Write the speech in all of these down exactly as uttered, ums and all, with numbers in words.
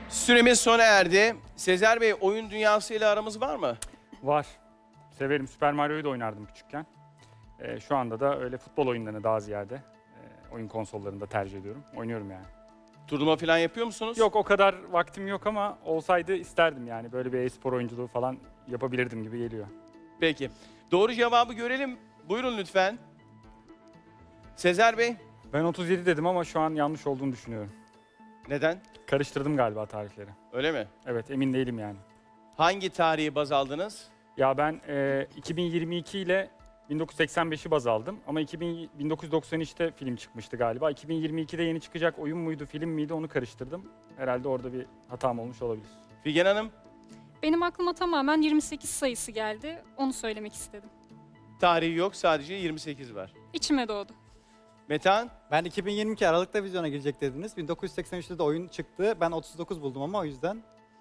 Süremiz sona erdi. Sezer Bey, oyun dünyasıyla aramız var mı? Var. Severim. Süper Mario'yu da oynardım küçükken. Ee, şu anda da öyle futbol oyunlarını daha ziyade e, oyun konsollarında tercih ediyorum. Oynuyorum yani. Turnuva falan yapıyor musunuz? Yok, o kadar vaktim yok ama olsaydı isterdim yani. Böyle bir e-spor oyunculuğu falan yapabilirdim gibi geliyor. Peki. Doğru cevabı görelim. Buyurun lütfen. Sezer Bey, Ben otuz yedi dedim ama şu an yanlış olduğunu düşünüyorum. neden? Karıştırdım galiba tarihleri. Öyle mi? Evet, emin değilim yani. Hangi tarihi baz aldınız? Ya ben e, iki bin yirmi iki ile bin dokuz yüz seksen beşi baz aldım ama iki bin, bin dokuz yüz doksan üçte film çıkmıştı galiba. iki bin yirmi ikide yeni çıkacak oyun muydu, film miydi onu karıştırdım. Herhalde orada bir hatam olmuş olabilir. Figen Hanım, Benim aklıma tamamen yirmi sekiz sayısı geldi. Onu söylemek istedim. tarihi yok, sadece yirmi sekiz var. İçime doğdu. Metehan, Ben iki bin yirmi iki Aralık'ta vizyona girecek dediniz. bin dokuz yüz seksen üçte de oyun çıktı. Ben otuz dokuz buldum ama o yüzden.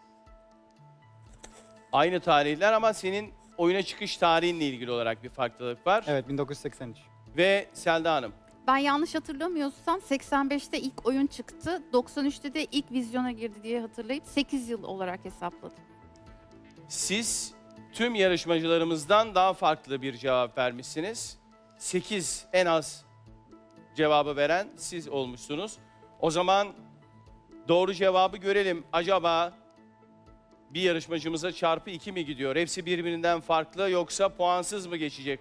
aynı tarihler ama senin oyuna çıkış tarihinle ilgili olarak bir farklılık var. Evet, bin dokuz yüz seksen üç. Ve Selda Hanım, Ben yanlış hatırlamıyorsam seksen beşte ilk oyun çıktı. doksan üçte de ilk vizyona girdi diye hatırlayıp sekiz yıl olarak hesapladım. siz tüm yarışmacılarımızdan daha farklı bir cevap vermişsiniz. sekiz en az cevabı veren siz olmuşsunuz. O zaman doğru cevabı görelim. Acaba bir yarışmacımıza çarpı iki mi gidiyor? Hepsi birbirinden farklı yoksa puansız mı geçecek